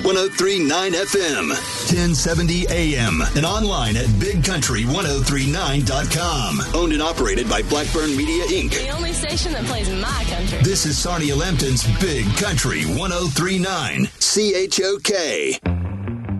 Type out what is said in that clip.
103.9 FM, 1070 AM, and online at BigCountry1039.com. Owned and operated by Blackburn Media, Inc. The only station that plays my country. This is Sarnia Lambton's Big Country 1039, CHOK.